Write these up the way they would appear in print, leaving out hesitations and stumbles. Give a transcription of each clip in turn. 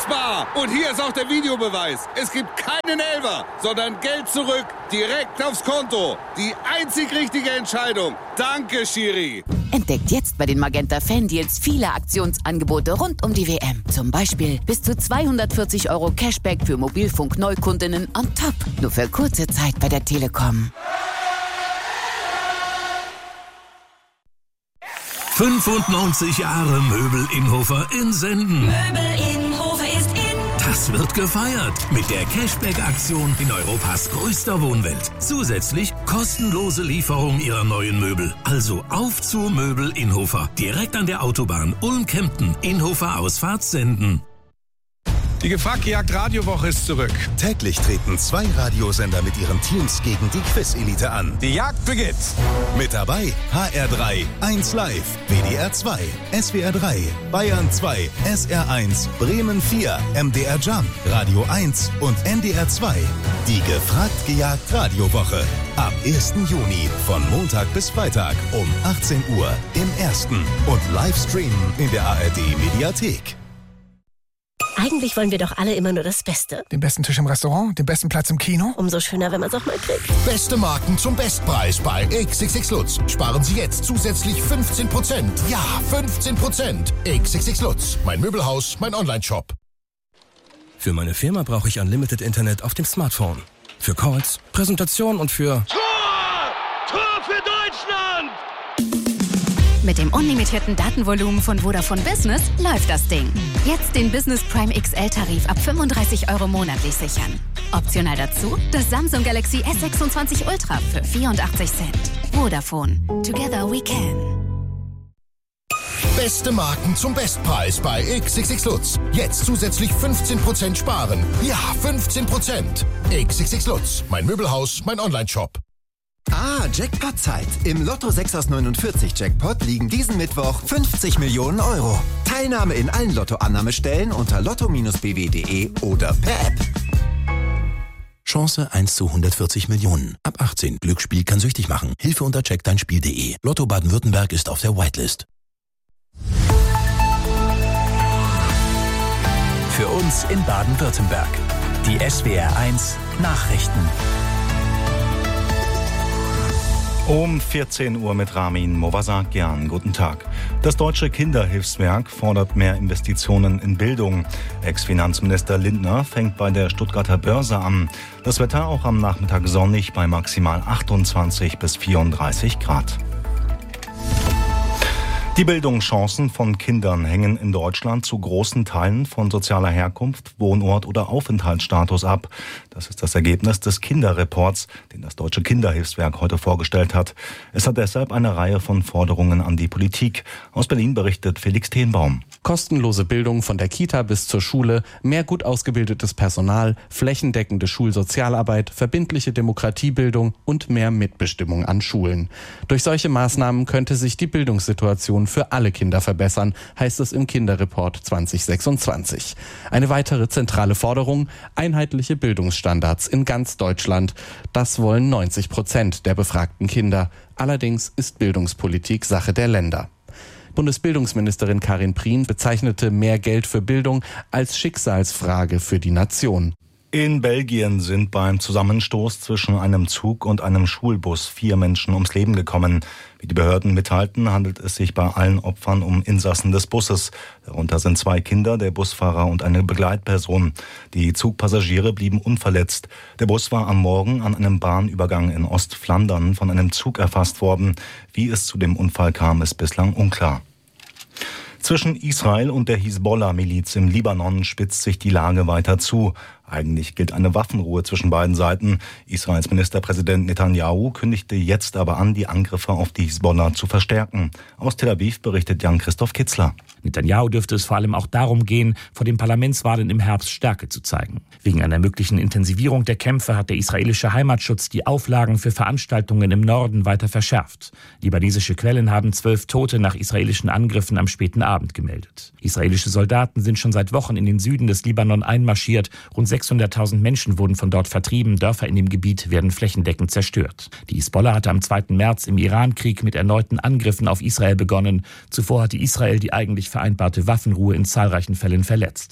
Unfassbar! Und hier ist auch der Videobeweis. Es gibt keinen Elfer, sondern Geld zurück, direkt aufs Konto. Die einzig richtige Entscheidung. Danke, Schiri. Entdeckt jetzt bei den Magenta Fan-Deals viele Aktionsangebote rund um die WM. Zum Beispiel bis zu 240 € Cashback für Mobilfunk-Neukundinnen on top. Nur für kurze Zeit bei der Telekom. 95 Jahre Möbel Innhofer in Senden. Möbel Innhofer ist in. Das wird gefeiert mit der Cashback-Aktion in Europas größter Wohnwelt. Zusätzlich kostenlose Lieferung Ihrer neuen Möbel. Also auf zu Möbel Innhofer. Direkt an der Autobahn Ulm-Kempten. Innhofer Ausfahrt Senden. Die Gefragt-Gejagt-Radiowoche ist zurück. Täglich treten 2 Radiosender mit ihren Teams gegen die Quiz-Elite an. Die Jagd beginnt. Mit dabei HR3, 1 Live, WDR 2, SWR 3, Bayern 2, SR1, Bremen 4, MDR Jump, Radio 1 und NDR 2. Die Gefragt-Gejagt-Radiowoche. Ab 1. Juni von Montag bis Freitag um 18 Uhr im Ersten und Livestreamen in der ARD-Mediathek. Eigentlich wollen wir doch alle immer nur das Beste. Den besten Tisch im Restaurant, den besten Platz im Kino. Umso schöner, wenn man es auch mal kriegt. Beste Marken zum Bestpreis bei XXX Lutz. Sparen Sie jetzt zusätzlich 15%. Ja, 15%. XXX Lutz. Mein Möbelhaus, mein Onlineshop. Für meine Firma brauche ich Unlimited Internet auf dem Smartphone. Für Calls, Präsentation und für... Tor für Deutschland! Mit dem unlimitierten Datenvolumen von Vodafone Business läuft das Ding. Jetzt den Business Prime XL-Tarif ab 35 € monatlich sichern. Optional dazu das Samsung Galaxy S26 Ultra für 84 Cent. Vodafone. Together we can. Beste Marken zum Bestpreis bei XXX Lutz. Jetzt zusätzlich 15% sparen. Ja, 15%. XXX Lutz. Mein Möbelhaus, mein Onlineshop. Ah, Jackpot-Zeit. Im Lotto 6 aus 49 Jackpot liegen diesen Mittwoch 50 Millionen €. Teilnahme in allen Lottoannahmestellen unter lotto-bw.de oder per App. Chance 1 zu 140 Millionen. Ab 18. Glücksspiel kann süchtig machen. Hilfe unter checkdeinspiel.de. Lotto Baden-Württemberg ist auf der Whitelist. Für uns in Baden-Württemberg. Die SWR1 Nachrichten. Um 14 Uhr mit Ramin Movasakian. Guten Tag. Das Deutsche Kinderhilfswerk fordert mehr Investitionen in Bildung. Ex-Finanzminister Lindner fängt bei der Stuttgarter Börse an. Das Wetter auch am Nachmittag sonnig bei maximal 28 bis 34 Grad. Die Bildungschancen von Kindern hängen in Deutschland zu großen Teilen von sozialer Herkunft, Wohnort oder Aufenthaltsstatus ab. Das ist das Ergebnis des Kinderreports, den das Deutsche Kinderhilfswerk heute vorgestellt hat. Es hat deshalb eine Reihe von Forderungen an die Politik. Aus Berlin berichtet Felix Tenbaum. Kostenlose Bildung von der Kita bis zur Schule, mehr gut ausgebildetes Personal, flächendeckende Schulsozialarbeit, verbindliche Demokratiebildung und mehr Mitbestimmung an Schulen. Durch solche Maßnahmen könnte sich die Bildungssituation für alle Kinder verbessern, heißt es im Kinderreport 2026. Eine weitere zentrale Forderung: einheitliche Bildungsstandards in ganz Deutschland. Das wollen 90% der befragten Kinder. Allerdings ist Bildungspolitik Sache der Länder. Bundesbildungsministerin Karin Prien bezeichnete mehr Geld für Bildung als Schicksalsfrage für die Nation. In Belgien sind beim Zusammenstoß zwischen einem Zug und einem Schulbus 4 Menschen ums Leben gekommen. Wie die Behörden mitteilten, handelt es sich bei allen Opfern um Insassen des Busses. Darunter sind 2 Kinder, der Busfahrer und eine Begleitperson. Die Zugpassagiere blieben unverletzt. Der Bus war am Morgen an einem Bahnübergang in Ostflandern von einem Zug erfasst worden. Wie es zu dem Unfall kam, ist bislang unklar. Zwischen Israel und der Hisbollah-Miliz im Libanon spitzt sich die Lage weiter zu. Eigentlich gilt eine Waffenruhe zwischen beiden Seiten. Israels Ministerpräsident Netanyahu kündigte jetzt aber an, die Angriffe auf die Hisbollah zu verstärken. Aus Tel Aviv berichtet Jan-Christoph Kitzler. Netanyahu dürfte es vor allem auch darum gehen, vor den Parlamentswahlen im Herbst Stärke zu zeigen. Wegen einer möglichen Intensivierung der Kämpfe hat der israelische Heimatschutz die Auflagen für Veranstaltungen im Norden weiter verschärft. Libanesische Quellen haben 12 Tote nach israelischen Angriffen am späten Abend gemeldet. Israelische Soldaten sind schon seit Wochen in den Süden des Libanon einmarschiert. Rund 600.000 Menschen wurden von dort vertrieben. Dörfer in dem Gebiet werden flächendeckend zerstört. Die Hisbollah hatte am 2. März im Irankrieg mit erneuten Angriffen auf Israel begonnen. Zuvor hatte Israel die eigentlich vereinbarte Waffenruhe in zahlreichen Fällen verletzt.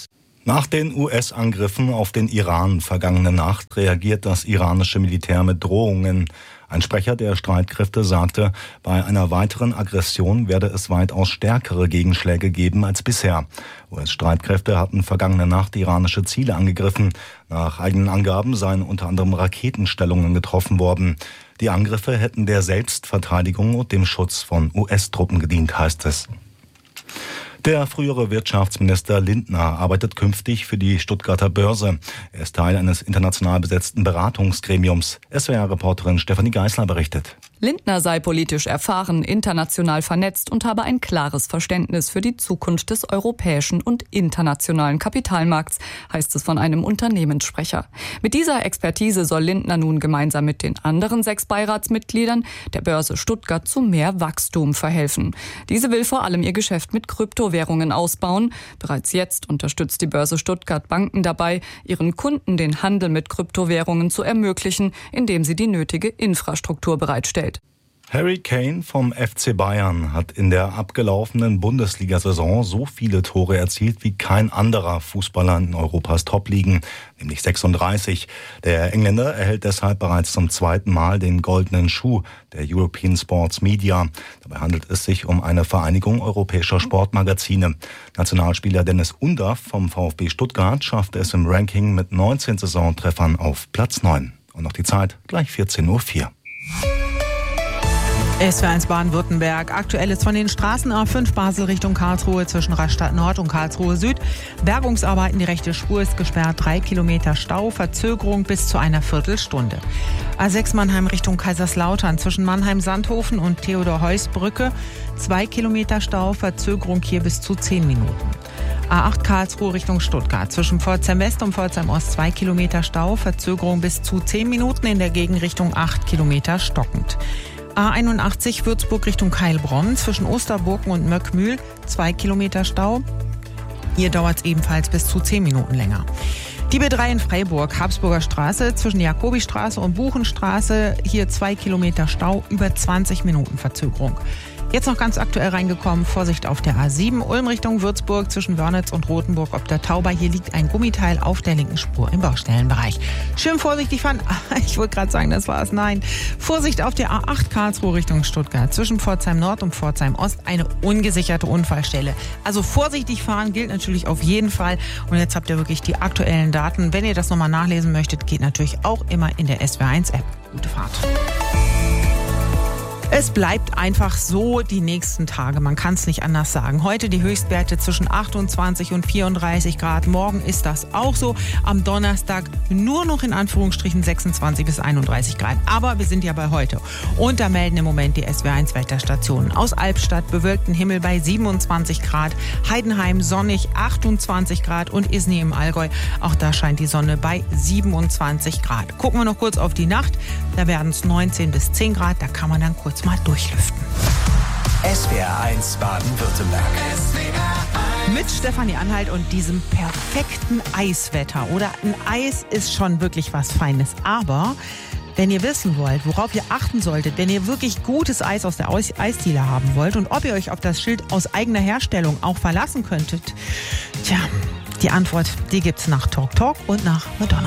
Nach den US-Angriffen auf den Iran vergangene Nacht reagiert das iranische Militär mit Drohungen. Ein Sprecher der Streitkräfte sagte, bei einer weiteren Aggression werde es weitaus stärkere Gegenschläge geben als bisher. US-Streitkräfte hatten vergangene Nacht iranische Ziele angegriffen. Nach eigenen Angaben seien unter anderem Raketenstellungen getroffen worden. Die Angriffe hätten der Selbstverteidigung und dem Schutz von US-Truppen gedient, heißt es. Der frühere Wirtschaftsminister Lindner arbeitet künftig für die Stuttgarter Börse. Er ist Teil eines international besetzten Beratungsgremiums. SWR-Reporterin Stefanie Geisler berichtet. Lindner sei politisch erfahren, international vernetzt und habe ein klares Verständnis für die Zukunft des europäischen und internationalen Kapitalmarkts, heißt es von einem Unternehmenssprecher. Mit dieser Expertise soll Lindner nun gemeinsam mit den anderen 6 Beiratsmitgliedern der Börse Stuttgart zu mehr Wachstum verhelfen. Diese will vor allem ihr Geschäft mit Kryptowährungen ausbauen. Bereits jetzt unterstützt die Börse Stuttgart Banken dabei, ihren Kunden den Handel mit Kryptowährungen zu ermöglichen, indem sie die nötige Infrastruktur bereitstellt. Harry Kane vom FC Bayern hat in der abgelaufenen Bundesliga-Saison so viele Tore erzielt wie kein anderer Fußballer in Europas Top-Ligen, nämlich 36. Der Engländer erhält deshalb bereits zum 2. Mal den goldenen Schuh der European Sports Media. Dabei handelt es sich um eine Vereinigung europäischer Sportmagazine. Nationalspieler Dennis Undaff vom VfB Stuttgart schaffte es im Ranking mit 19 Saisontreffern auf Platz 9. Und noch die Zeit, gleich 14:04 Uhr. SWR1 Baden-Württemberg. Aktuelles von den Straßen A5 Basel Richtung Karlsruhe zwischen Rastatt Nord und Karlsruhe Süd. Bergungsarbeiten, die rechte Spur ist gesperrt. 3 Kilometer Stau, Verzögerung bis zu einer Viertelstunde. A6 Mannheim Richtung Kaiserslautern zwischen Mannheim-Sandhofen und Theodor-Heuss-Brücke. 2 Kilometer Stau, Verzögerung hier bis zu 10 Minuten. A8 Karlsruhe Richtung Stuttgart zwischen Pforzheim West und Pforzheim Ost 2 Kilometer Stau, Verzögerung bis zu 10 Minuten, in der Gegenrichtung 8 Kilometer stockend. A81 Würzburg Richtung Heilbronn zwischen Osterburgen und Möckmühl 2 Kilometer Stau. Hier dauert es ebenfalls bis zu 10 Minuten länger. Die B3 in Freiburg, Habsburger Straße zwischen Jakobistraße und Buchenstraße. Hier 2 Kilometer Stau, über 20 Minuten Verzögerung. Jetzt noch ganz aktuell reingekommen, Vorsicht auf der A7, Ulm Richtung Würzburg zwischen Wörnitz und Rothenburg ob der Tauber. Hier liegt ein Gummiteil auf der linken Spur im Baustellenbereich. Schön vorsichtig fahren. Ich wollte gerade sagen, das war es. Nein. Vorsicht auf der A8 Karlsruhe Richtung Stuttgart zwischen Pforzheim Nord und Pforzheim Ost. Eine ungesicherte Unfallstelle. Also vorsichtig fahren gilt natürlich auf jeden Fall. Und jetzt habt ihr wirklich die aktuellen Daten. Wenn ihr das nochmal nachlesen möchtet, geht natürlich auch immer in der SWR1 App. Gute Fahrt. Es bleibt einfach so die nächsten Tage. Man kann es nicht anders sagen. Heute die Höchstwerte zwischen 28 und 34 Grad. Morgen ist das auch so. Am Donnerstag nur noch in Anführungsstrichen 26 bis 31 Grad. Aber wir sind ja bei heute. Und da melden im Moment die SWR1 Wetterstationen. Aus Albstadt bewölkten Himmel bei 27 Grad. Heidenheim sonnig 28 Grad. Und Isny im Allgäu. Auch da scheint die Sonne bei 27 Grad. Gucken wir noch kurz auf die Nacht. Da werden es 19 bis 10 Grad. Da kann man dann kurz mal durchlüften. SWR1 Baden-Württemberg. Mit Stefanie Anhalt und diesem perfekten Eiswetter. Oder ein Eis ist schon wirklich was Feines. Aber wenn ihr wissen wollt, worauf ihr achten solltet, wenn ihr wirklich gutes Eis aus der Eisdiele haben wollt und ob ihr euch auf das Schild aus eigener Herstellung auch verlassen könntet, tja, die Antwort, die gibt's nach Talk Talk und nach Madonna.